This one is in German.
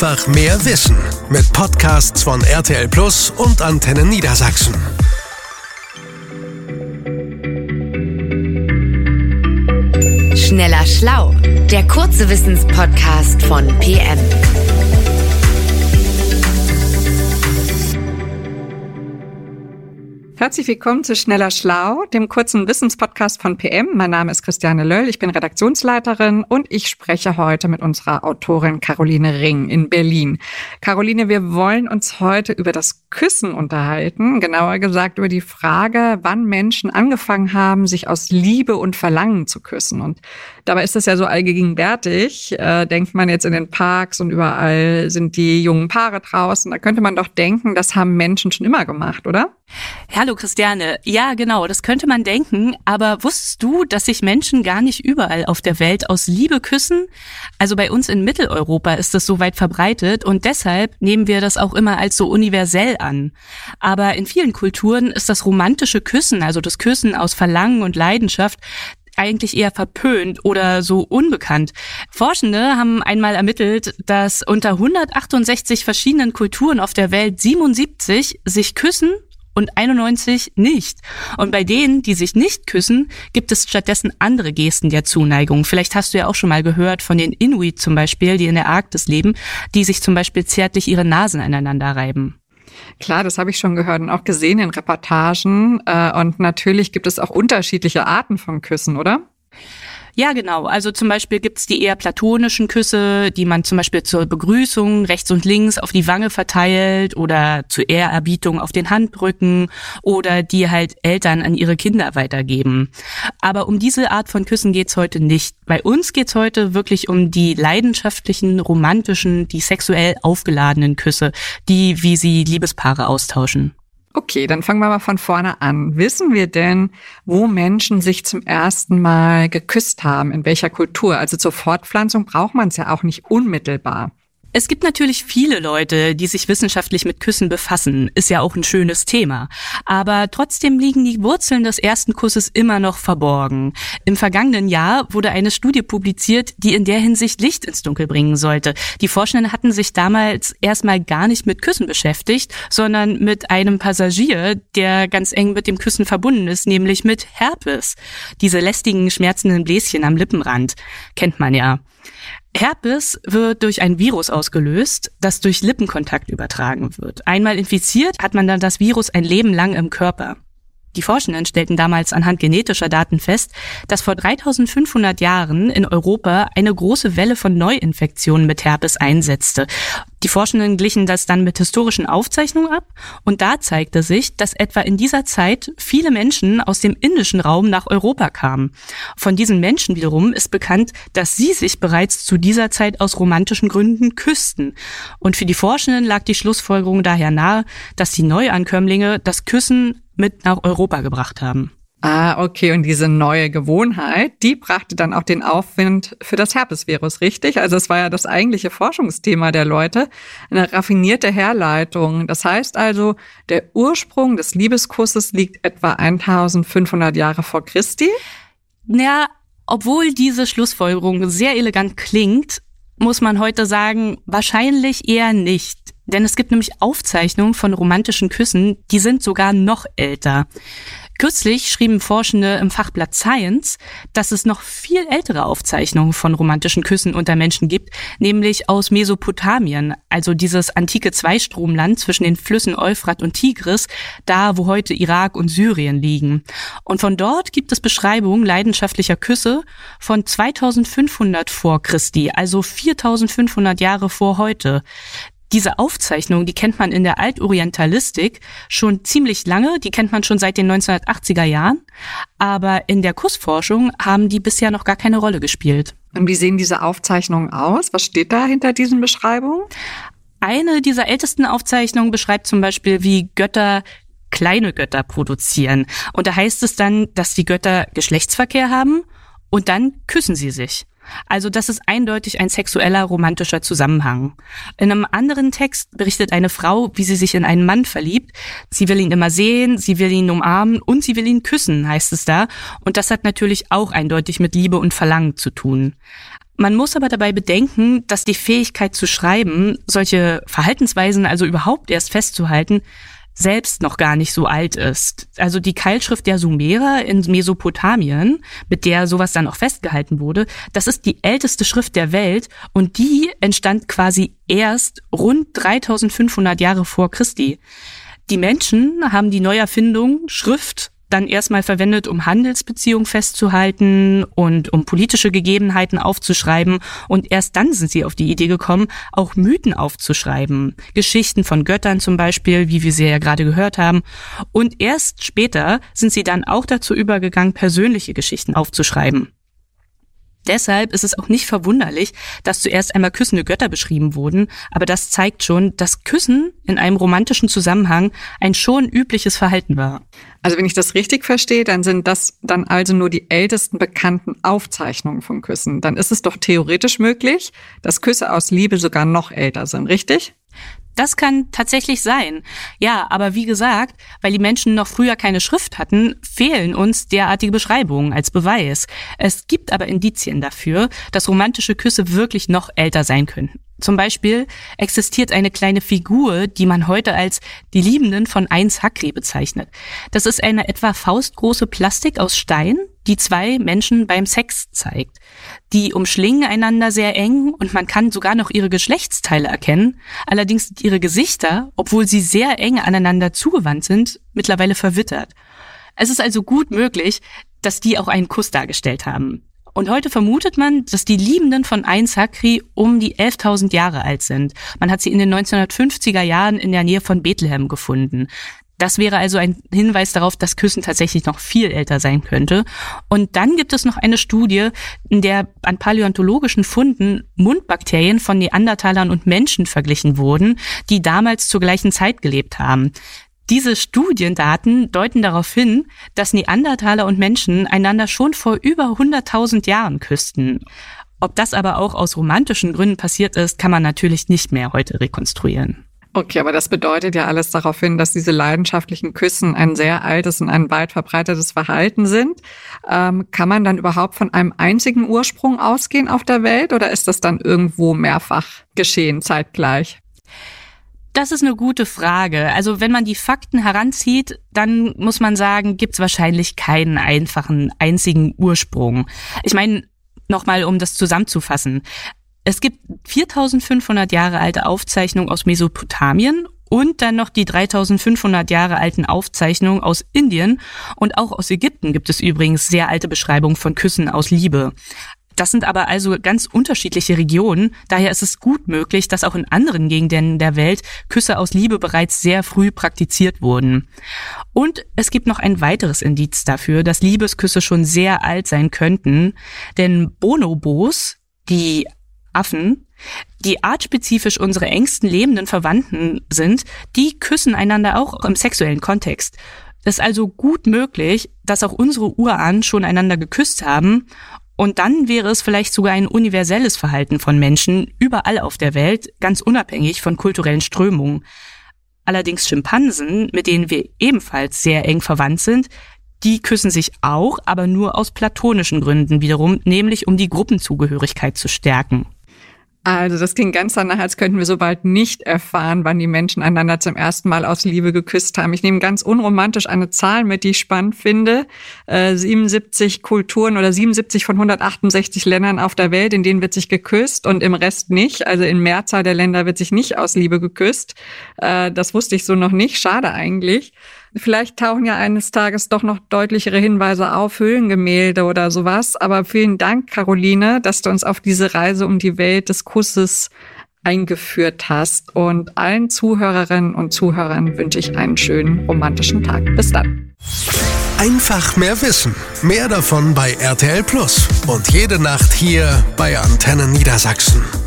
Einfach mehr Wissen mit Podcasts von RTL Plus und Antenne Niedersachsen. Schneller Schlau, der kurze Wissenspodcast von PM. Herzlich willkommen zu Schneller Schlau, dem kurzen Wissenspodcast von PM. Mein Name ist Christiane Löll, ich bin Redaktionsleiterin und ich spreche heute mit unserer Autorin Caroline Ring in Berlin. Caroline, wir wollen uns heute über das Küssen unterhalten, genauer gesagt über die Frage, wann Menschen angefangen haben, sich aus Liebe und Verlangen zu küssen. Und dabei ist das ja so allgegenwärtig. Denkt man jetzt in den Parks und überall sind die jungen Paare draußen. Da könnte man doch denken, das haben Menschen schon immer gemacht, oder? Hallo Christiane. Ja, genau, das könnte man denken. Aber wusstest du, dass sich Menschen gar nicht überall auf der Welt aus Liebe küssen? Also bei uns in Mitteleuropa ist das so weit verbreitet und deshalb nehmen wir das auch immer als so universell an. Aber in vielen Kulturen ist das romantische Küssen, also das Küssen aus Verlangen und Leidenschaft, eigentlich eher verpönt oder so unbekannt. Forschende haben einmal ermittelt, dass unter 168 verschiedenen Kulturen auf der Welt 77 sich küssen und 91 nicht. Und bei denen, die sich nicht küssen, gibt es stattdessen andere Gesten der Zuneigung. Vielleicht hast du ja auch schon mal gehört von den Inuit zum Beispiel, die in der Arktis leben, die sich zum Beispiel zärtlich ihre Nasen aneinander reiben. Klar, das habe ich schon gehört und auch gesehen in Reportagen. Und natürlich gibt es auch unterschiedliche Arten von Küssen, oder? Ja, genau. Also zum Beispiel gibt's die eher platonischen Küsse, die man zum Beispiel zur Begrüßung rechts und links auf die Wange verteilt oder zur Ehrerbietung auf den Handrücken oder die halt Eltern an ihre Kinder weitergeben. Aber um diese Art von Küssen geht's heute nicht. Bei uns geht's heute wirklich um die leidenschaftlichen, romantischen, die sexuell aufgeladenen Küsse, die, wie sie Liebespaare austauschen. Okay, dann fangen wir mal von vorne an. Wissen wir denn, wo Menschen sich zum ersten Mal geküsst haben, in welcher Kultur? Also zur Fortpflanzung braucht man es ja auch nicht unmittelbar. Es gibt natürlich viele Leute, die sich wissenschaftlich mit Küssen befassen. Ist ja auch ein schönes Thema. Aber trotzdem liegen die Wurzeln des ersten Kusses immer noch verborgen. Im vergangenen Jahr wurde eine Studie publiziert, die in der Hinsicht Licht ins Dunkel bringen sollte. Die Forschenden hatten sich damals erstmal gar nicht mit Küssen beschäftigt, sondern mit einem Passagier, der ganz eng mit dem Küssen verbunden ist, nämlich mit Herpes. Diese lästigen, schmerzenden Bläschen am Lippenrand. Kennt man ja. Herpes wird durch ein Virus ausgelöst, das durch Lippenkontakt übertragen wird. Einmal infiziert, hat man dann das Virus ein Leben lang im Körper. Die Forschenden stellten damals anhand genetischer Daten fest, dass vor 3500 Jahren in Europa eine große Welle von Neuinfektionen mit Herpes einsetzte. Die Forschenden glichen das dann mit historischen Aufzeichnungen ab und da zeigte sich, dass etwa in dieser Zeit viele Menschen aus dem indischen Raum nach Europa kamen. Von diesen Menschen wiederum ist bekannt, dass sie sich bereits zu dieser Zeit aus romantischen Gründen küssten. Und für die Forschenden lag die Schlussfolgerung daher nahe, dass die Neuankömmlinge das Küssen mit nach Europa gebracht haben. Ah, okay. Und diese neue Gewohnheit, die brachte dann auch den Aufwind für das Herpesvirus, richtig? Also es war ja das eigentliche Forschungsthema der Leute, eine raffinierte Herleitung. Das heißt also, der Ursprung des Liebeskusses liegt etwa 1500 Jahre vor Christi? Ja, obwohl diese Schlussfolgerung sehr elegant klingt, muss man heute sagen, wahrscheinlich eher nicht. Denn es gibt nämlich Aufzeichnungen von romantischen Küssen, die sind sogar noch älter. Kürzlich schrieben Forschende im Fachblatt Science, dass es noch viel ältere Aufzeichnungen von romantischen Küssen unter Menschen gibt, nämlich aus Mesopotamien, also dieses antike Zweistromland zwischen den Flüssen Euphrat und Tigris, da wo heute Irak und Syrien liegen. Und von dort gibt es Beschreibungen leidenschaftlicher Küsse von 2500 vor Christi, also 4500 Jahre vor heute. Diese Aufzeichnung, die kennt man in der Altorientalistik schon ziemlich lange, die kennt man schon seit den 1980er Jahren, aber in der Kussforschung haben die bisher noch gar keine Rolle gespielt. Und wie sehen diese Aufzeichnungen aus? Was steht da hinter diesen Beschreibungen? Eine dieser ältesten Aufzeichnungen beschreibt zum Beispiel, wie Götter kleine Götter produzieren. Und da heißt es dann, dass die Götter Geschlechtsverkehr haben und dann küssen sie sich. Also das ist eindeutig ein sexueller, romantischer Zusammenhang. In einem anderen Text berichtet eine Frau, wie sie sich in einen Mann verliebt. Sie will ihn immer sehen, sie will ihn umarmen und sie will ihn küssen, heißt es da. Und das hat natürlich auch eindeutig mit Liebe und Verlangen zu tun. Man muss aber dabei bedenken, dass die Fähigkeit zu schreiben, solche Verhaltensweisen also überhaupt erst festzuhalten, selbst noch gar nicht so alt ist. Also die Keilschrift der Sumerer in Mesopotamien, mit der sowas dann auch festgehalten wurde, das ist die älteste Schrift der Welt und die entstand quasi erst rund 3500 Jahre vor Christi. Die Menschen haben die Neuerfindung Schrift dann erstmal verwendet, um Handelsbeziehungen festzuhalten und um politische Gegebenheiten aufzuschreiben. Und erst dann sind sie auf die Idee gekommen, auch Mythen aufzuschreiben. Geschichten von Göttern zum Beispiel, wie wir sie ja gerade gehört haben. Und erst später sind sie dann auch dazu übergegangen, persönliche Geschichten aufzuschreiben. Deshalb ist es auch nicht verwunderlich, dass zuerst einmal küssende Götter beschrieben wurden, aber das zeigt schon, dass Küssen in einem romantischen Zusammenhang ein schon übliches Verhalten war. Also wenn ich das richtig verstehe, dann sind das dann also nur die ältesten bekannten Aufzeichnungen von Küssen. Dann ist es doch theoretisch möglich, dass Küsse aus Liebe sogar noch älter sind, richtig? Das kann tatsächlich sein. Ja, aber wie gesagt, weil die Menschen noch früher keine Schrift hatten, fehlen uns derartige Beschreibungen als Beweis. Es gibt aber Indizien dafür, dass romantische Küsse wirklich noch älter sein könnten. Zum Beispiel existiert eine kleine Figur, die man heute als die Liebenden von Ain Sakri bezeichnet. Das ist eine etwa faustgroße Plastik aus Stein, die zwei Menschen beim Sex zeigt. Die umschlingen einander sehr eng und man kann sogar noch ihre Geschlechtsteile erkennen. Allerdings sind ihre Gesichter, obwohl sie sehr eng aneinander zugewandt sind, mittlerweile verwittert. Es ist also gut möglich, dass die auch einen Kuss dargestellt haben. Und heute vermutet man, dass die Liebenden von Ain Sakri um die 11.000 Jahre alt sind. Man hat sie in den 1950er Jahren in der Nähe von Bethlehem gefunden. Das wäre also ein Hinweis darauf, dass Küssen tatsächlich noch viel älter sein könnte. Und dann gibt es noch eine Studie, in der an paläontologischen Funden Mundbakterien von Neandertalern und Menschen verglichen wurden, die damals zur gleichen Zeit gelebt haben. Diese Studiendaten deuten darauf hin, dass Neandertaler und Menschen einander schon vor über 100.000 Jahren küssten. Ob das aber auch aus romantischen Gründen passiert ist, kann man natürlich nicht mehr heute rekonstruieren. Okay, aber das bedeutet ja alles darauf hin, dass diese leidenschaftlichen Küssen ein sehr altes und ein weit verbreitetes Verhalten sind. Kann man dann überhaupt von einem einzigen Ursprung ausgehen auf der Welt oder ist das dann irgendwo mehrfach geschehen, zeitgleich? Das ist eine gute Frage. Also wenn man die Fakten heranzieht, dann muss man sagen, gibt's wahrscheinlich keinen einfachen, einzigen Ursprung. Ich meine, nochmal, um das zusammenzufassen. Es gibt 4.500 Jahre alte Aufzeichnungen aus Mesopotamien und dann noch die 3.500 Jahre alten Aufzeichnungen aus Indien. Und auch aus Ägypten gibt es übrigens sehr alte Beschreibungen von Küssen aus Liebe. Das sind aber also ganz unterschiedliche Regionen. Daher ist es gut möglich, dass auch in anderen Gegenden der Welt Küsse aus Liebe bereits sehr früh praktiziert wurden. Und es gibt noch ein weiteres Indiz dafür, dass Liebesküsse schon sehr alt sein könnten. Denn Bonobos, die Affen, die artspezifisch unsere engsten lebenden Verwandten sind, die küssen einander auch im sexuellen Kontext. Es ist also gut möglich, dass auch unsere Urahnen schon einander geküsst haben. Und dann wäre es vielleicht sogar ein universelles Verhalten von Menschen überall auf der Welt, ganz unabhängig von kulturellen Strömungen. Allerdings Schimpansen, mit denen wir ebenfalls sehr eng verwandt sind, die küssen sich auch, aber nur aus platonischen Gründen wiederum, nämlich um die Gruppenzugehörigkeit zu stärken. Also das klingt ganz danach, als könnten wir so bald nicht erfahren, wann die Menschen einander zum ersten Mal aus Liebe geküsst haben. Ich nehme ganz unromantisch eine Zahl mit, die ich spannend finde. 77 Kulturen oder 77 von 168 Ländern auf der Welt, in denen wird sich geküsst und im Rest nicht. Also in Mehrzahl der Länder wird sich nicht aus Liebe geküsst. Das wusste ich so noch nicht. Schade eigentlich. Vielleicht tauchen ja eines Tages doch noch deutlichere Hinweise auf, Höhlengemälde oder sowas. Aber vielen Dank, Caroline, dass du uns auf diese Reise um die Welt des Kusses eingeführt hast. Und allen Zuhörerinnen und Zuhörern wünsche ich einen schönen romantischen Tag. Bis dann. Einfach mehr Wissen. Mehr davon bei RTL Plus. Und jede Nacht hier bei Antenne Niedersachsen.